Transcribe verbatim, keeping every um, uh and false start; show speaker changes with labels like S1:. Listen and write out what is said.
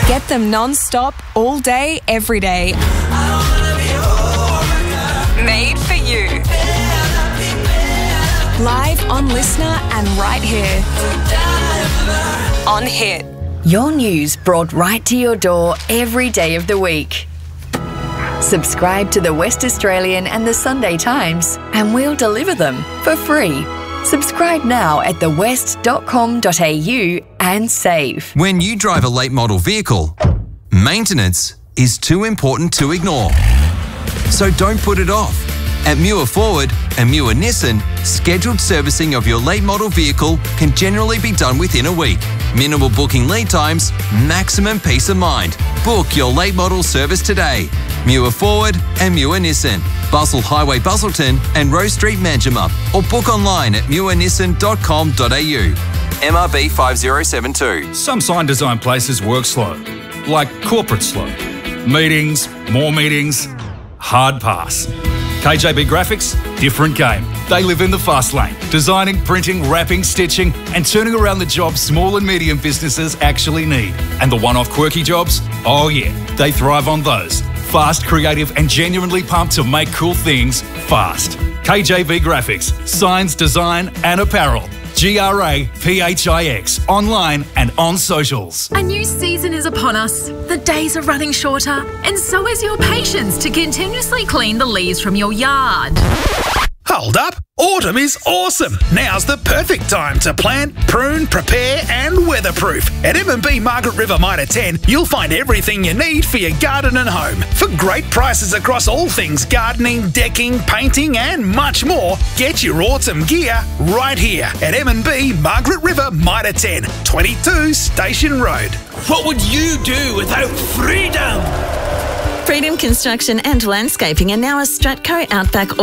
S1: Get them non-stop, all day, every day. Made for you. Live on Listener and right here on Hit.
S2: Your news brought right to your door every day of the week. Subscribe to the West Australian and the Sunday Times and we'll deliver them for free. Subscribe now at the west dot com dot a u and save.
S3: When you drive a late model vehicle, maintenance is too important to ignore. So don't put it off. At Muir Forward and Muir Nissan, scheduled servicing of your late model vehicle can generally be done within a week. Minimal booking lead times, maximum peace of mind. Book your late model service today. Muir Forward and Muir Nissan, Bustle Highway Busselton and Rose Street Manjimup, or book online at muir nissan dot com dot a u. M R B five zero seven two.
S4: Some sign design places work slow, like corporate slow. Meetings, more meetings, hard pass. K J B Graphics, different game. They live in the fast lane, designing, printing, wrapping, stitching, and turning around the jobs small and medium businesses actually need. And the one-off quirky jobs? Oh yeah, they thrive on those. Fast, creative, and genuinely pumped to make cool things fast. K J B Graphics, signs, design, and apparel. G R A P H I X, online and on socials.
S5: A new season is upon us. The days are running shorter, and so is your patience to continuously clean the leaves from your yard.
S6: Hold up! Autumn is awesome! Now's the perfect time to plant, prune, prepare and weatherproof. At M and B Margaret River Mitre ten, you'll find everything you need for your garden and home. For great prices across all things gardening, decking, painting and much more, get your autumn gear right here at M and B Margaret River Mitre ten, twenty-two Station Road.
S7: What would you do without freedom?
S8: Freedom Construction and Landscaping are now a Stratco Outback